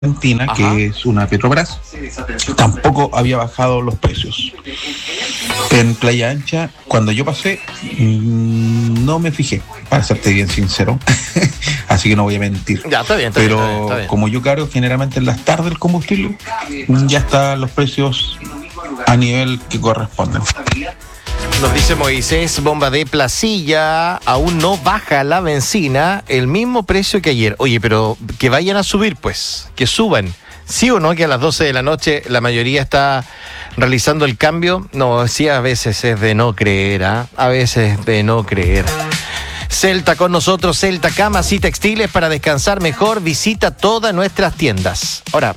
Argentina, Ajá. que es una Petrobras, tampoco había bajado los precios. En Playa Ancha, cuando yo pasé, no me fijé, para serte bien sincero, así que no voy a mentir. Ya, está bien, Pero está bien. como yo cargo generalmente en las tardes el combustible, ya están los precios a nivel que corresponden. Nos dice Moisés, bomba de Placilla, aún no baja la benzina, el mismo precio que ayer. Oye, pero que vayan a subir, pues, que suban. ¿Sí o no que a las 12 de la noche la mayoría está realizando el cambio? No, sí, a veces es de no creer, ¿ah? A veces es de no creer. Celta con nosotros, Celta Camas y Textiles para descansar mejor. Visita todas nuestras tiendas. Ahora,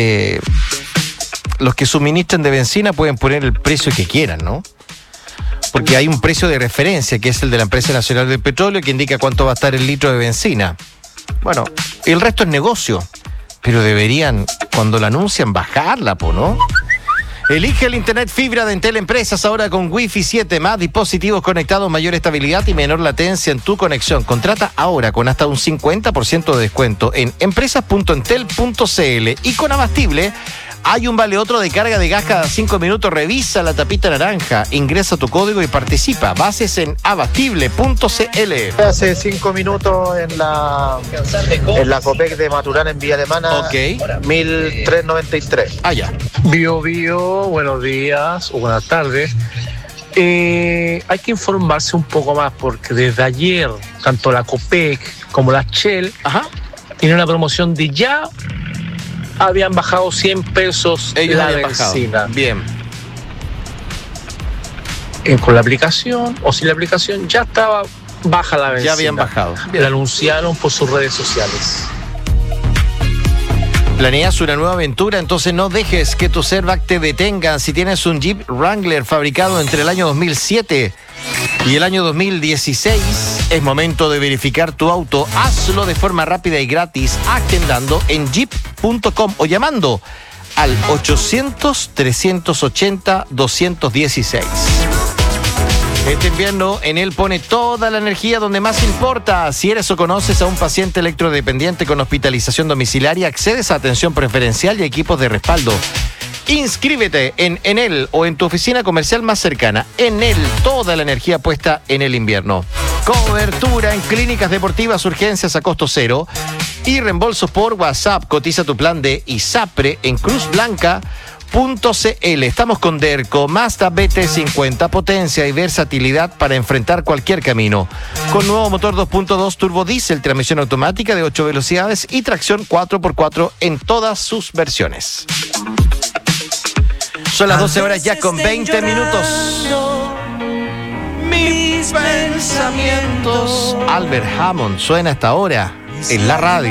los que suministran de benzina pueden poner el precio que quieran, ¿no? Porque hay un precio de referencia, que es el de la Empresa Nacional del Petróleo, que indica cuánto va a estar el litro de benzina. Bueno, el resto es negocio, pero deberían, cuando la anuncian, bajarla, ¿no? Elige el Internet fibra de Entel Empresas ahora con Wi-Fi 7, más dispositivos conectados, mayor estabilidad y menor latencia en tu conexión. Contrata ahora con hasta un 50% de descuento en empresas.entel.cl y con Abastible. Hay un vale otro de carga de gas cada 5 minutos. Revisa la tapita naranja, ingresa tu código y participa. Bases en abastible.cl. Hace 5 minutos en la Copec de Maturana en Villa Alemana. Ok. 1393. Allá. Bio, buenos días o buenas tardes. Hay que informarse un poco más porque desde ayer, tanto la Copec como la Shell tienen una promoción de ya habían bajado 100 pesos Ellos la habían benzina. bajado. Bien. Con la aplicación o sin la aplicación ya estaba baja la benzina. Ya habían bajado. La anunciaron por sus redes sociales. ¿Planeas una nueva aventura? Entonces no dejes que tu Servac te detenga. Si tienes un Jeep Wrangler fabricado entre el año 2007 y el año 2016, es momento de verificar tu auto. Hazlo de forma rápida y gratis, agendando en jeep.com o llamando al 800-380-216. Este invierno, Enel pone toda la energía donde más importa. Si eres o conoces a un paciente electrodependiente con hospitalización domiciliaria, accedes a atención preferencial y equipos de respaldo. Inscríbete en Enel o en tu oficina comercial más cercana. Enel, toda la energía puesta en el invierno. Cobertura en clínicas deportivas, urgencias a costo cero y reembolsos por WhatsApp. Cotiza tu plan de ISAPRE en cruzblanca.cl. Estamos con Derco, Mazda BT50, potencia y versatilidad para enfrentar cualquier camino. Con nuevo motor 2.2 turbo diésel, transmisión automática de 8 velocidades y tracción 4x4 en todas sus versiones. Son las 12 horas ya con 20 minutos. Mis pensamientos. Albert Hammond suena hasta ahora en la radio.